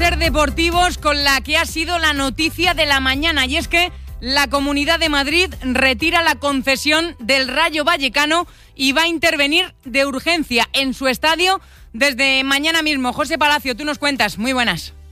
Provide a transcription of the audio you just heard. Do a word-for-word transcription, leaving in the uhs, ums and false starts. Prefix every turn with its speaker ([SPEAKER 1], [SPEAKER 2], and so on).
[SPEAKER 1] Ser Deportivos con la que ha sido la noticia de la mañana, y es que la Comunidad de Madrid retira la concesión del Rayo Vallecano y va a intervenir de urgencia en su estadio desde mañana mismo. José Palacio, tú nos cuentas. Muy buenas.